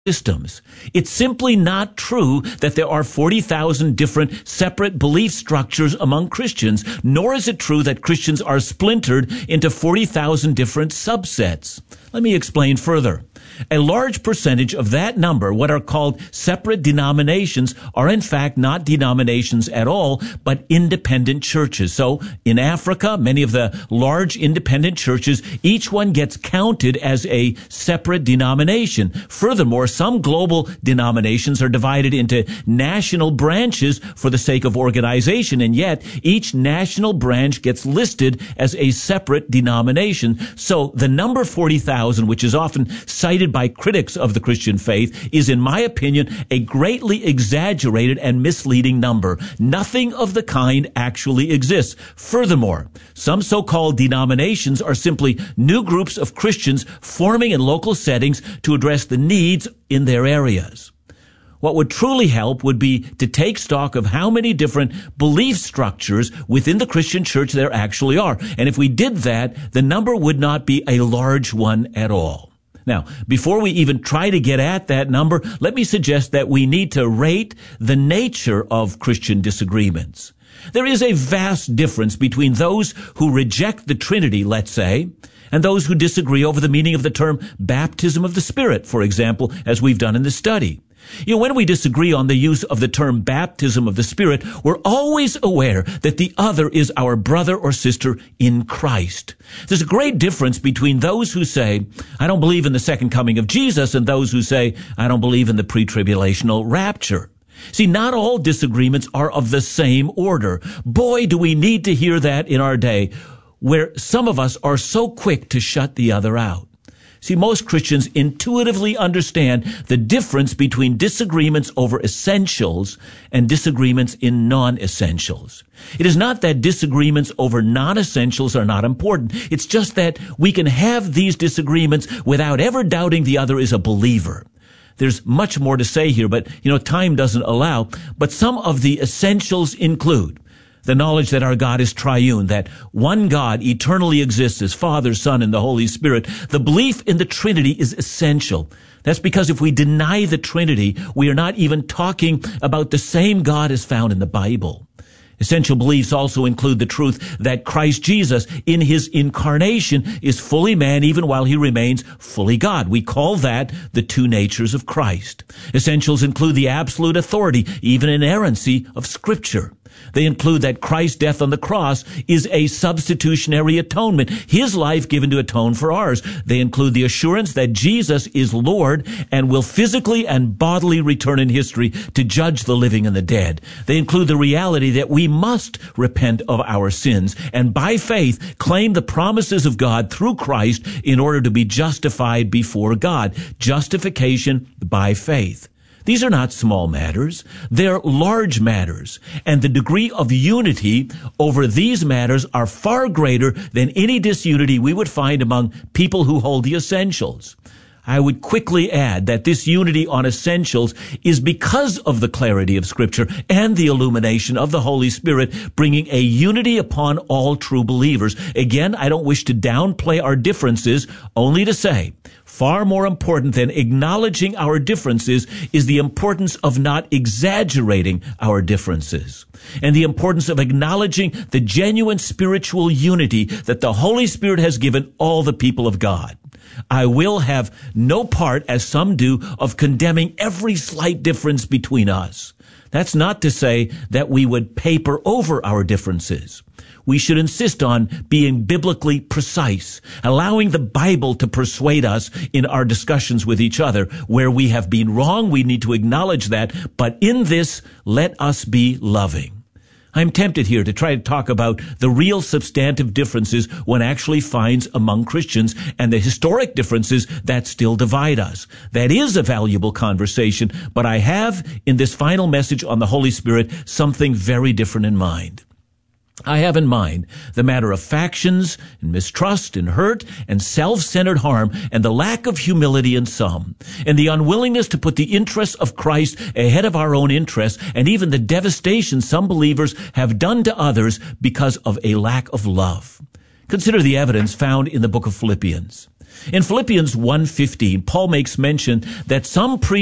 systems. It's simply not true that there are 40,000 different separate belief structures among Christians, nor is it true that Christians are splintered into 40,000 different subsets. Let me explain further. A large percentage of that number, what are called separate denominations, are in fact not denominations at all, but independent churches. So in Africa, many of the large independent churches, each one gets counted as a separate denomination. Furthermore, some global denominations are divided into national branches for the sake of organization, and yet each national branch gets listed as a separate denomination. So the number 40,000, which is often cited by critics of the Christian faith, is, in my opinion, a greatly exaggerated and misleading number. Nothing of the kind actually exists. Furthermore, some so-called denominations are simply new groups of Christians forming in local settings to address the needs in their areas. What would truly help would be to take stock of how many different belief structures within the Christian church there actually are. And if we did that, the number would not be a large one at all. Now, before we even try to get at that number, let me suggest that we need to rate the nature of Christian disagreements. There is a vast difference between those who reject the Trinity, let's say, and those who disagree over the meaning of the term baptism of the Spirit, for example, as we've done in this study. You know, when we disagree on the use of the term baptism of the Spirit, we're always aware that the other is our brother or sister in Christ. There's a great difference between those who say, I don't believe in the second coming of Jesus, and those who say, I don't believe in the pre-tribulational rapture. See, not all disagreements are of the same order. Boy, do we need to hear that in our day, where some of us are so quick to shut the other out. See, most Christians intuitively understand the difference between disagreements over essentials and disagreements in non-essentials. It is not that disagreements over non-essentials are not important. It's just that we can have these disagreements without ever doubting the other is a believer. There's much more to say here, but, time doesn't allow. But some of the essentials include the knowledge that our God is triune, that one God eternally exists as Father, Son, and the Holy Spirit. The belief in the Trinity is essential. That's because if we deny the Trinity, we are not even talking about the same God as found in the Bible. Essential beliefs also include the truth that Christ Jesus, in his incarnation, is fully man even while he remains fully God. We call that the two natures of Christ. Essentials include the absolute authority, even inerrancy, of Scripture. They include that Christ's death on the cross is a substitutionary atonement, his life given to atone for ours. They include the assurance that Jesus is Lord and will physically and bodily return in history to judge the living and the dead. They include the reality that we must repent of our sins and by faith claim the promises of God through Christ in order to be justified before God. Justification by faith. These are not small matters. They're large matters. And the degree of unity over these matters are far greater than any disunity we would find among people who hold the essentials. I would quickly add that this unity on essentials is because of the clarity of Scripture and the illumination of the Holy Spirit, bringing a unity upon all true believers. Again, I don't wish to downplay our differences, only to say, far more important than acknowledging our differences is the importance of not exaggerating our differences, and the importance of acknowledging the genuine spiritual unity that the Holy Spirit has given all the people of God. I will have no part, as some do, of condemning every slight difference between us. That's not to say that we would paper over our differences. We should insist on being biblically precise, allowing the Bible to persuade us in our discussions with each other. Where we have been wrong, we need to acknowledge that, but in this, let us be loving. I'm tempted here to try to talk about the real substantive differences one actually finds among Christians and the historic differences that still divide us. That is a valuable conversation, but I have, in this final message on the Holy Spirit, something very different in mind. I have in mind the matter of factions and mistrust and hurt and self-centered harm and the lack of humility in some, and the unwillingness to put the interests of Christ ahead of our own interests, and even the devastation some believers have done to others because of a lack of love. Consider the evidence found in the book of Philippians. In Philippians 1:15, Paul makes mention that some